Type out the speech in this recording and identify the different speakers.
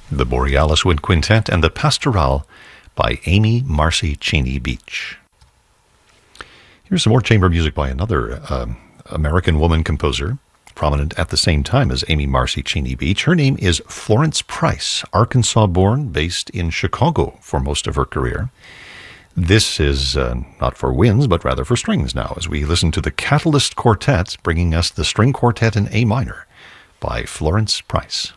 Speaker 1: the Borealis Wind Quintet, and the Pastoral by Amy Marcy Cheney Beach. Here's some more chamber music by another American woman composer, prominent at the same time as Amy Marcy Cheney Beach. Her name is Florence Price, Arkansas-born, based in Chicago for most of her career. This is not for winds, but rather for strings now, as we listen to the Catalyst Quartet, bringing us the string quartet in A minor by Florence Price.